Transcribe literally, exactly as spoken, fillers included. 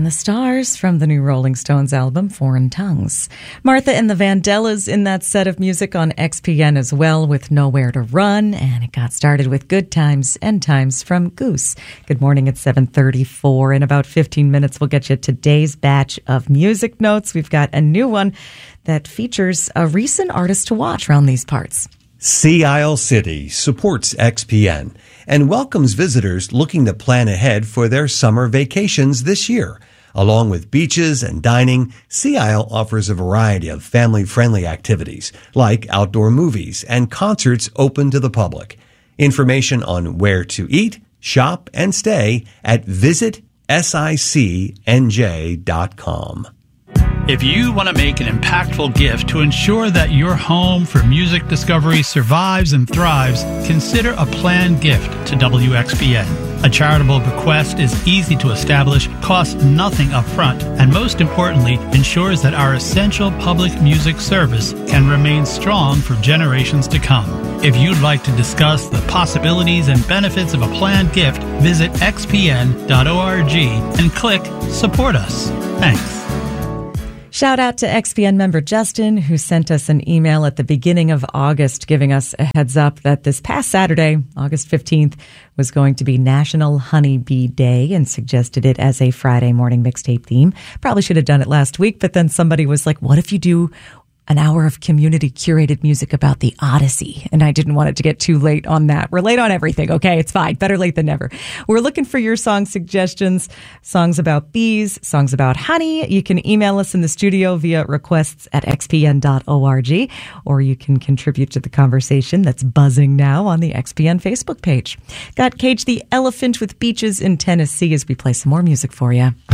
and the Stars from the new Rolling Stones album, Foreign Tongues. Martha and the Vandellas in that set of music on X P N as well with Nowhere to Run, and it got started with Good Times, End Times from Goose. Good morning at seven thirty-four. In about fifteen minutes, we'll get you today's batch of music notes. We've got a new one that features a recent artist to watch around these parts. Sea Isle City supports X P N and welcomes visitors looking to plan ahead for their summer vacations this year. Along with beaches and dining, Sea Isle offers a variety of family-friendly activities like outdoor movies and concerts open to the public. Information on where to eat, shop, and stay at visit sic n j dot com. If you want to make an impactful gift to ensure that your home for music discovery survives and thrives, consider a planned gift to W X P N. A charitable bequest is easy to establish, costs nothing upfront, and most importantly, ensures that our essential public music service can remain strong for generations to come. If you'd like to discuss the possibilities and benefits of a planned gift, visit x p n dot org and click Support Us. Thanks. Shout out to X P N member Justin, who sent us an email at the beginning of August giving us a heads up that this past Saturday, August fifteenth, was going to be National Honeybee Day and suggested it as a Friday morning mixtape theme. Probably should have done it last week, but then somebody was like, what if you do an hour of community curated music about the Odyssey? And I didn't want it to get too late on that. We're late on everything. Okay, it's fine. Better late than never. We're looking for your song suggestions, songs about bees, songs about honey. You can email us in the studio via requests at x p n dot org, or you can contribute to the conversation that's buzzing now on the X P N Facebook page. Got Cage the Elephant with Beaches in Tennessee as we play some more music for you.